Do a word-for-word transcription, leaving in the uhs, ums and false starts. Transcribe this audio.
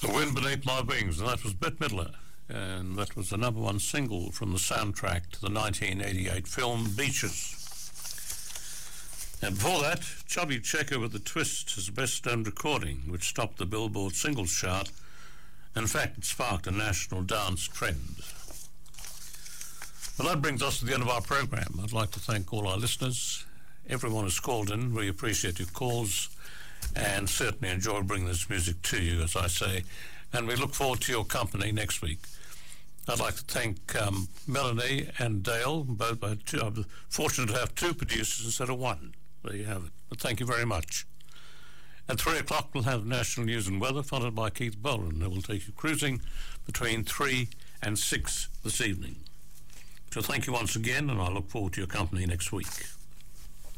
The Wind Beneath My Wings, and that was Bette Midler, and that was the number one single from the soundtrack to the nineteen eighty-eight film Beaches. And before that, Chubby Checker with The Twist, his best-known recording, which topped the Billboard singles chart. In fact, it sparked a national dance trend. Well, that brings us to the end of our program. I'd like to thank all our listeners, everyone who's called in. We appreciate your calls and certainly enjoy bringing this music to you, as I say, and we look forward to your company next week. I'd like to thank um, Melanie and Dale. Both uh, two, I'm fortunate to have two producers instead of one. There you have it. But thank you very much. At three o'clock, we'll have national news and weather, followed by Keith Boland, who will take you cruising between three and six this evening. So thank you once again, and I look forward to your company next week.